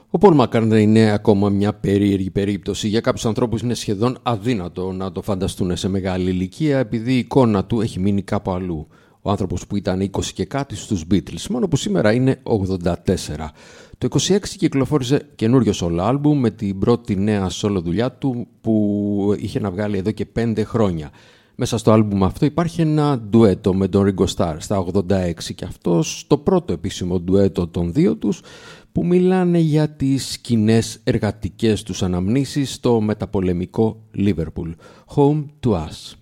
Ο Πολ Μακκάρτνεϊ είναι ακόμα μια περίεργη περίπτωση. Για κάποιους ανθρώπους είναι σχεδόν αδύνατο να το φανταστούν σε μεγάλη ηλικία, επειδή η εικόνα του έχει μείνει κάπου αλλού. Ο άνθρωπος που ήταν 20 και κάτι στους Beatles, μόνο που σήμερα είναι 84. Το 26 κυκλοφόρησε καινούριο solo album με την πρώτη νέα solo δουλειά του που είχε να βγάλει εδώ και 5 χρόνια. Μέσα στο άλμπουμ αυτό υπάρχει ένα ντουέτο με τον Ringo Starr στα 86 και αυτό το πρώτο επίσημο ντουέτο των δύο τους που μιλάνε για τις κοινές εργατικές τους αναμνήσεις στο μεταπολεμικό Liverpool. Home to Us.